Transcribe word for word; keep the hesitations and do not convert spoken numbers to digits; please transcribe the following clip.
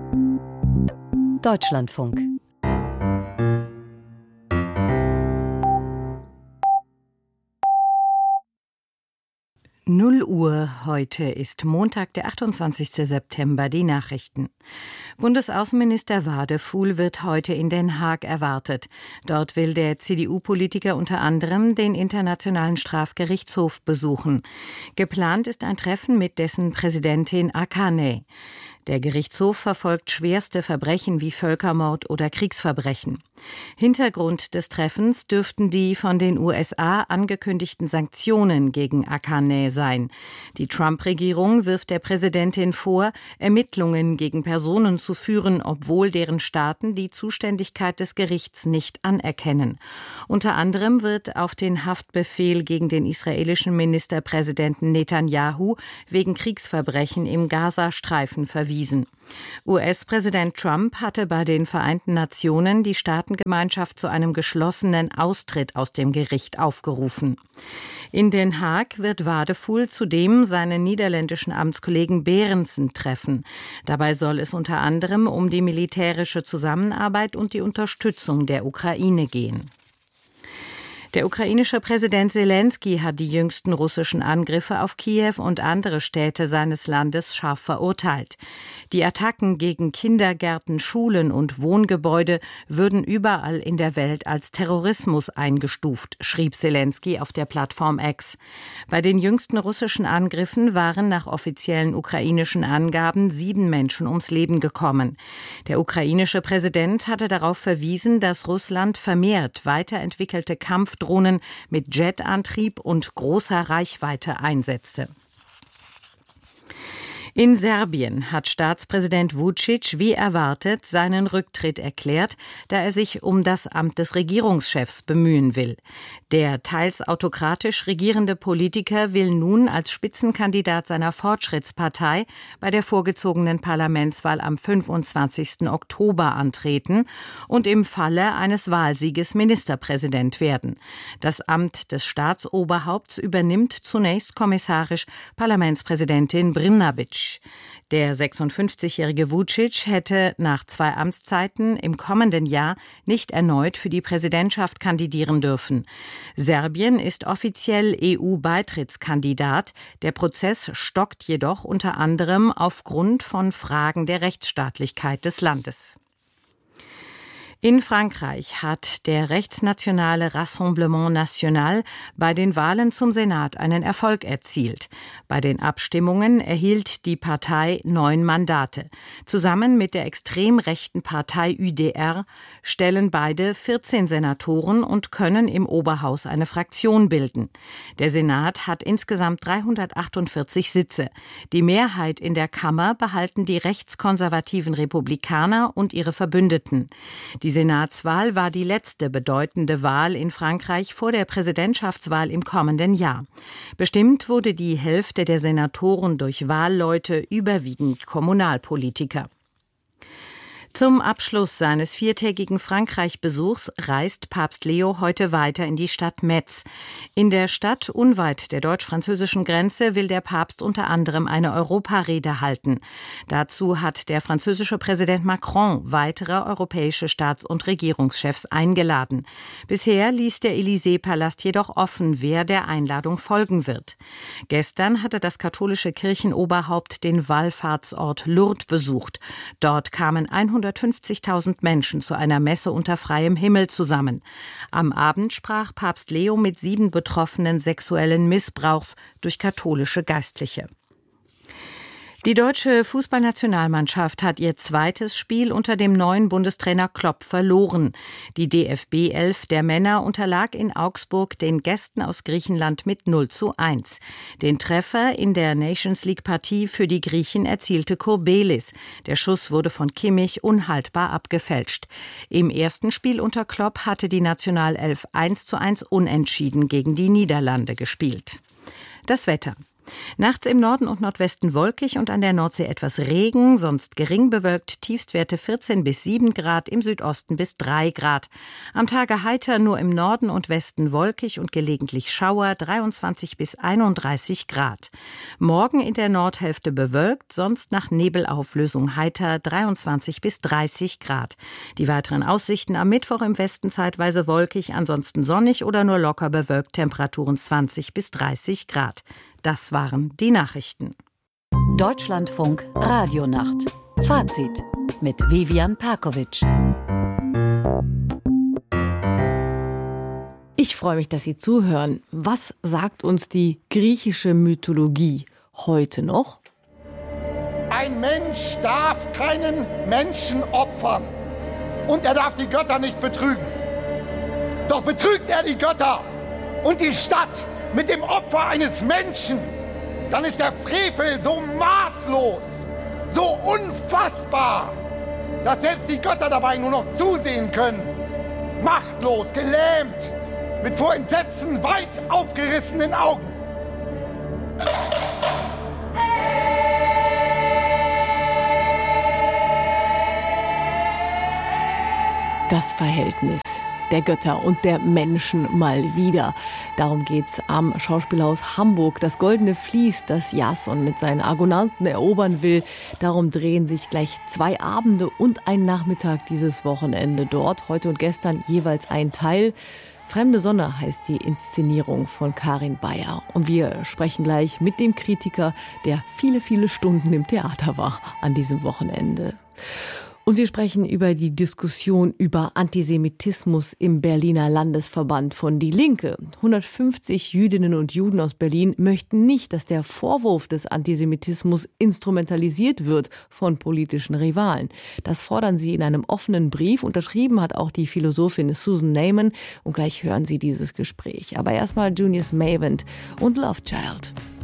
Deutschlandfunk. null Uhr, heute ist Montag, der achtundzwanzigste September, die Nachrichten. Bundesaußenminister Wadefuhl wird heute in Den Haag erwartet. Dort will der C D U-Politiker unter anderem den Internationalen Strafgerichtshof besuchen. Geplant ist ein Treffen mit dessen Präsidentin Akane. Der Gerichtshof verfolgt schwerste Verbrechen wie Völkermord oder Kriegsverbrechen. Hintergrund des Treffens dürften die von den U S A angekündigten Sanktionen gegen Akane sein. Die Trump-Regierung wirft der Präsidentin vor, Ermittlungen gegen Personen zu führen, obwohl deren Staaten die Zuständigkeit des Gerichts nicht anerkennen. Unter anderem wird auf den Haftbefehl gegen den israelischen Ministerpräsidenten Netanyahu wegen Kriegsverbrechen im Gazastreifen verwiesen. U S-Präsident Trump hatte bei den Vereinten Nationen die Staatengemeinschaft zu einem geschlossenen Austritt aus dem Gericht aufgerufen. In Den Haag wird Wadefuhl zudem seinen niederländischen Amtskollegen Berendsen treffen. Dabei soll es unter anderem um die militärische Zusammenarbeit und die Unterstützung der Ukraine gehen. Der ukrainische Präsident Selenskyj hat die jüngsten russischen Angriffe auf Kiew und andere Städte seines Landes scharf verurteilt. Die Attacken gegen Kindergärten, Schulen und Wohngebäude würden überall in der Welt als Terrorismus eingestuft, schrieb Selenskyj auf der Plattform X. Bei den jüngsten russischen Angriffen waren nach offiziellen ukrainischen Angaben sieben Menschen ums Leben gekommen. Der ukrainische Präsident hatte darauf verwiesen, dass Russland vermehrt weiterentwickelte Kampfdrohnen mit Jetantrieb und großer Reichweite einsetzte. In Serbien hat Staatspräsident Vučić wie erwartet seinen Rücktritt erklärt, da er sich um das Amt des Regierungschefs bemühen will. Der teils autokratisch regierende Politiker will nun als Spitzenkandidat seiner Fortschrittspartei bei der vorgezogenen Parlamentswahl am fünfundzwanzigsten Oktober antreten und im Falle eines Wahlsieges Ministerpräsident werden. Das Amt des Staatsoberhaupts übernimmt zunächst kommissarisch Parlamentspräsidentin Brnabić. Der sechsundfünfzigjährige Vučić hätte nach zwei Amtszeiten im kommenden Jahr nicht erneut für die Präsidentschaft kandidieren dürfen. Serbien ist offiziell E U-Beitrittskandidat. Der Prozess stockt jedoch unter anderem aufgrund von Fragen der Rechtsstaatlichkeit des Landes. In Frankreich hat der rechtsnationale Rassemblement National bei den Wahlen zum Senat einen Erfolg erzielt. Bei den Abstimmungen erhielt die Partei neun Mandate. Zusammen mit der extrem rechten Partei U D R stellen beide vierzehn Senatoren und können im Oberhaus eine Fraktion bilden. Der Senat hat insgesamt dreihundertachtundvierzig Sitze. Die Mehrheit in der Kammer behalten die rechtskonservativen Republikaner und ihre Verbündeten. Die Senatswahl war die letzte bedeutende Wahl in Frankreich vor der Präsidentschaftswahl im kommenden Jahr. Bestimmt wurde die Hälfte der Senatoren durch Wahlleute, überwiegend Kommunalpolitiker. Zum Abschluss seines viertägigen Frankreich-Besuchs reist Papst Leo heute weiter in die Stadt Metz. In der Stadt unweit der deutsch-französischen Grenze will der Papst unter anderem eine Europarede halten. Dazu hat der französische Präsident Macron weitere europäische Staats- und Regierungschefs eingeladen. Bisher ließ der Élysée-Palast jedoch offen, wer der Einladung folgen wird. Gestern hatte das katholische Kirchenoberhaupt den Wallfahrtsort Lourdes besucht. Dort kamen hundertfünfzigtausend Menschen zu einer Messe unter freiem Himmel zusammen. Am Abend sprach Papst Leo mit sieben Betroffenen sexuellen Missbrauchs durch katholische Geistliche. Die deutsche Fußballnationalmannschaft hat ihr zweites Spiel unter dem neuen Bundestrainer Klopp verloren. Die D F B-Elf der Männer unterlag in Augsburg den Gästen aus Griechenland mit null zu eins. Den Treffer in der Nations-League-Partie für die Griechen erzielte Kurbelis. Der Schuss wurde von Kimmich unhaltbar abgefälscht. Im ersten Spiel unter Klopp hatte die Nationalelf eins zu eins unentschieden gegen die Niederlande gespielt. Das Wetter. Nachts im Norden und Nordwesten wolkig und an der Nordsee etwas Regen, sonst gering bewölkt, Tiefstwerte vierzehn bis sieben Grad, im Südosten bis drei Grad. Am Tage heiter, nur im Norden und Westen wolkig und gelegentlich Schauer, dreiundzwanzig bis einunddreißig Grad. Morgen in der Nordhälfte bewölkt, sonst nach Nebelauflösung heiter, dreiundzwanzig bis dreißig Grad. Die weiteren Aussichten am Mittwoch im Westen zeitweise wolkig, ansonsten sonnig oder nur locker bewölkt, Temperaturen zwanzig bis dreißig Grad. Das waren die Nachrichten. Deutschlandfunk Radionacht. Fazit mit Vivian Perkovic. Ich freue mich, dass Sie zuhören. Was sagt uns die griechische Mythologie heute noch? Ein Mensch darf keinen Menschen opfern. Und er darf die Götter nicht betrügen. Doch betrügt er die Götter und die Stadt mit dem Opfer eines Menschen, dann ist der Frevel so maßlos, so unfassbar, dass selbst die Götter dabei nur noch zusehen können. Machtlos, gelähmt, mit vor Entsetzen weit aufgerissenen Augen. Das Verhältnis der Götter und der Menschen mal wieder. Darum geht's am Schauspielhaus Hamburg. Das goldene Vlies, das Jason mit seinen Argonauten erobern will. Darum drehen sich gleich zwei Abende und ein Nachmittag dieses Wochenende dort. Heute und gestern jeweils ein Teil. Fremde Sonne heißt die Inszenierung von Karin Bayer. Und wir sprechen gleich mit dem Kritiker, der viele, viele Stunden im Theater war an diesem Wochenende. Und wir sprechen über die Diskussion über Antisemitismus im Berliner Landesverband von Die Linke. hundertfünfzig Jüdinnen und Juden aus Berlin möchten nicht, dass der Vorwurf des Antisemitismus instrumentalisiert wird von politischen Rivalen. Das fordern sie in einem offenen Brief. Unterschrieben hat auch die Philosophin Susan Neiman. Und gleich hören Sie dieses Gespräch. Aber erstmal Junius Mavent und Love Child.